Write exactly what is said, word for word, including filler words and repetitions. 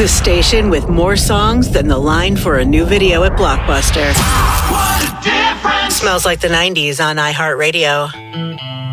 The station with more songs than the line for a new video at Blockbuster. What a difference! Smells like the nineties on iHeartRadio.